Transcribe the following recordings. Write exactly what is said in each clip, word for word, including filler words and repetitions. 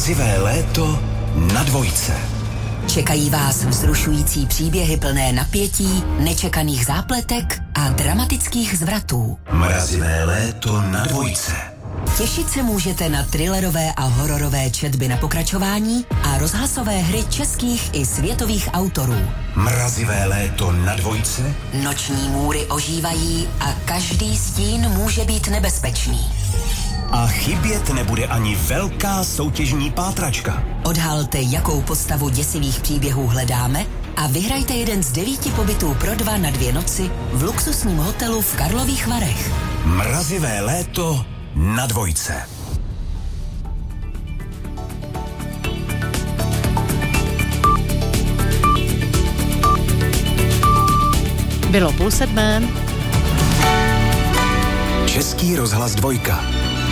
Mrazivé léto na dvojce. Čekají vás vzrušující příběhy plné napětí, nečekaných zápletek a dramatických zvratů. Mrazivé léto na dvojce. Těšit se můžete na thrillerové a hororové četby na pokračování a rozhlasové hry českých i světových autorů. Mrazivé léto na dvojce. Noční můry ožívají a každý stín může být nebezpečný. A chybět nebude ani velká soutěžní pátračka. Odhalte, jakou postavu děsivých příběhů hledáme a vyhrajte jeden z devíti pobytů pro dva na dvě noci v luxusním hotelu v Karlových Varech. Mrazivé léto na dvojce. Bylo půl sedmé. Český rozhlas dvojka.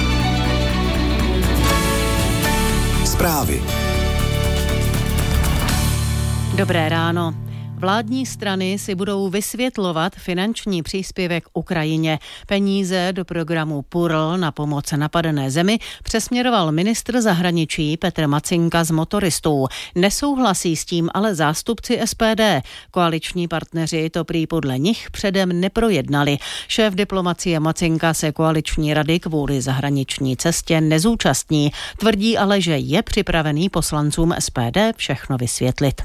Zprávy. Dobré ráno. Vládní strany si budou vysvětlovat finanční příspěvek Ukrajině. Peníze do programu P U R L na pomoc napadené zemi přesměroval ministr zahraničí Petr Macinka z Motoristů. Nesouhlasí s tím ale zástupci S P D. Koaliční partneři to prý podle nich předem neprojednali. Šéf diplomacie Macinka se koaliční rady kvůli zahraniční cestě nezúčastní. Tvrdí ale, že je připravený poslancům S P D všechno vysvětlit.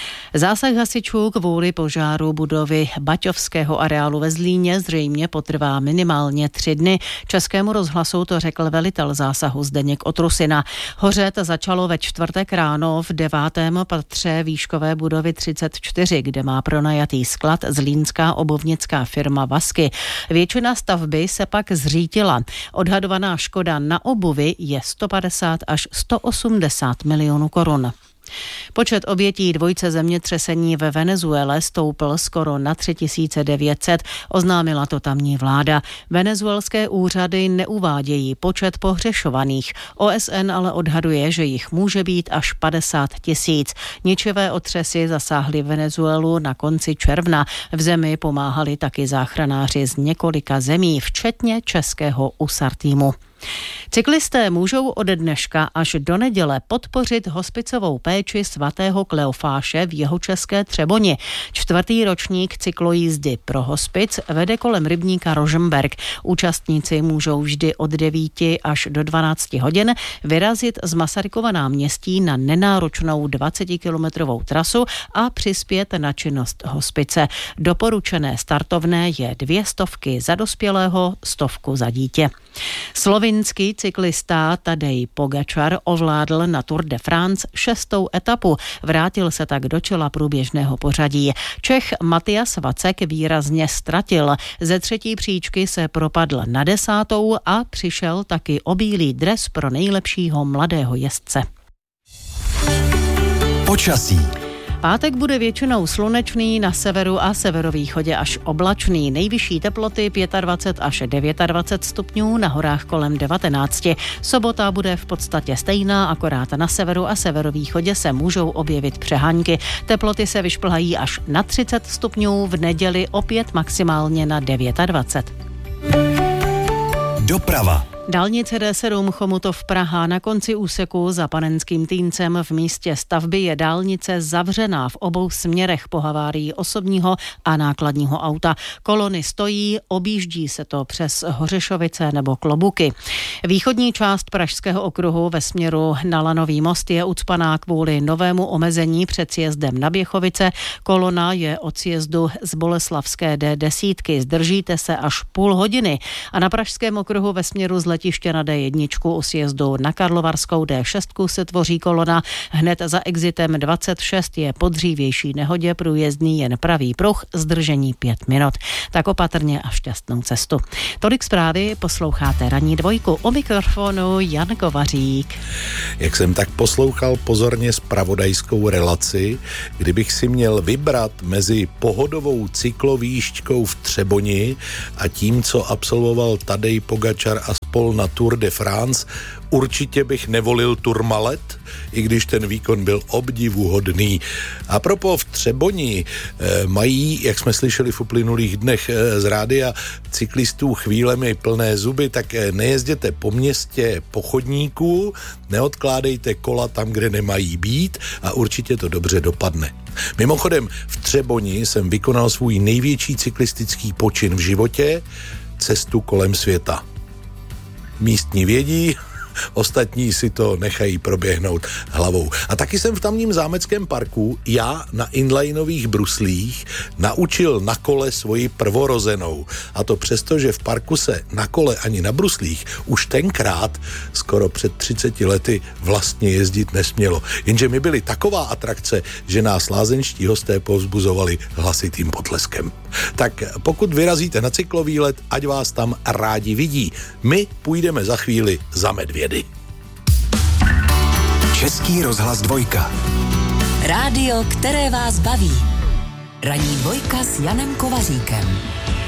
Zásah hasičů kvůli požáru budovy Baťovského areálu ve Zlíně zřejmě potrvá minimálně tři dny. Českému rozhlasu to řekl velitel zásahu Zdeněk Otrusina. Hořet začalo ve čtvrtek ráno v devátém patře výškové budovy třicet čtyři, kde má pronajatý sklad zlínská obuvnická firma Vasky. Většina stavby se pak zřítila. Odhadovaná škoda na obuvi je sto padesát až sto osmdesát milionů korun. Počet obětí dvojce zemětřesení ve Venezuele stoupl skoro na tři tisíce devět set, oznámila to tamní vláda. Venezuelské úřady neuvádějí počet pohřešovaných. O S N ale odhaduje, že jich může být až padesát tisíc. Ničivé otřesy zasáhly Venezuelu na konci června. V zemi pomáhali taky záchranáři z několika zemí, včetně českého U S A R týmu. Cyklisté můžou ode dneška až do neděle podpořit hospicovou péči svatého Kleofáše v jihočeské Třeboni. Čtvrtý ročník cyklojízdy pro hospic vede kolem rybníka Rožmberk. Účastníci můžou vždy od devíti až do dvanácti hodin vyrazit z Masarykova náměstí na nenáročnou dvacetikilometrovou trasu a přispět na činnost hospice. Doporučené startovné je dvě stovky za dospělého, stovku za dítě. Slovinský cyklista Tadej Pogačar ovládl na Tour de France šestou etapu. Vrátil se tak do čela průběžného pořadí. Čech Matias Vacek výrazně ztratil. Ze třetí příčky se propadl na desátou a přišel taky o bílý dres pro nejlepšího mladého jezdce. Počasí. Pátek bude většinou slunečný, na severu a severovýchodě až oblačný. Nejvyšší teploty dvacet pět až dvacet devět stupňů, na horách kolem devatenáct. Sobota bude v podstatě stejná, akorát na severu a severovýchodě se můžou objevit přehánky. Teploty se vyšplhají až na třicet stupňů, v neděli opět maximálně na dvacet devět. Doprava. Dálnice D sedm Chomutov Praha, na konci úseku za Panenským Týncem v místě stavby je dálnice zavřená v obou směrech po havárii osobního a nákladního auta. Kolony stojí, objíždí se to přes Hořešovice nebo Klobuky. Východní část Pražského okruhu ve směru na Lanový most je ucpaná kvůli novému omezení před sjezdem na Běchovice. Kolona je od sjezdu z Boleslavské D deset. Zdržíte se až půl hodiny. A na Pražském okruhu ve směru z letiště na D jedna u sjezdu na Karlovarskou D šest se tvoří kolona. Hned za exitem dvacet šest je po dřívější nehodě průjezdný jen pravý pruh, zdržení pět minut. Tak opatrně a šťastnou cestu. Tolik zprávy, posloucháte Ranní dvojku, o mikrofonu Jan Kovařík. Jak jsem tak poslouchal pozorně zpravodajskou relaci, kdybych si měl vybrat mezi pohodovou cyklovýšťkou v Třeboni a tím, co absolvoval Tadej Pogačar a spol vrchol na Tour de France. Určitě bych nevolil Tourmalet, i když ten výkon byl obdivuhodný. A propos v Třeboni e, mají, jak jsme slyšeli v uplynulých dnech e, z rádia, cyklistů chvílemi plné zuby, tak e, nejezděte po městě po chodníku, neodkládejte kola tam, kde nemají být a určitě to dobře dopadne. Mimochodem, v Třeboni jsem vykonal svůj největší cyklistický počin v životě, cestu kolem světa. Místní vědí, ostatní si to nechají proběhnout hlavou. A taky jsem v tamním zámeckém parku já na inlineových bruslích naučil na kole svoji prvorozenou. A to přesto, že v parku se na kole ani na bruslích už tenkrát, skoro před třiceti lety, vlastně jezdit nesmělo. Jenže my byli taková atrakce, že nás lázeňští hosté povzbuzovali hlasitým potleskem. Tak pokud vyrazíte na cyklovýlet, ať vás tam rádi vidí. My půjdeme za chvíli za medvědy. Český rozhlas dvojka. Rádio, které vás baví. Ranní dvojka s Janem Kovaříkem.